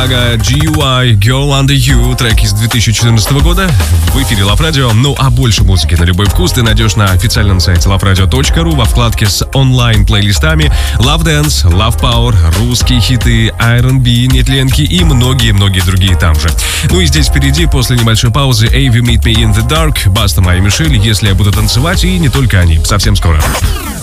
Gaga, GUI, Girl Under You, трек из 2014 года в эфире Love Radio. Ну а больше музыки на любой вкус ты найдешь на официальном сайте loveradio.ru во вкладке с онлайн-плейлистами Love Dance, Love Power, русские хиты, R&B, нетленки и многие-многие другие там же. Ну и здесь впереди, после небольшой паузы, Avi Meet Me in the Dark, Баста, Майя Мишель, Если я буду танцевать, и не только они. Совсем скоро.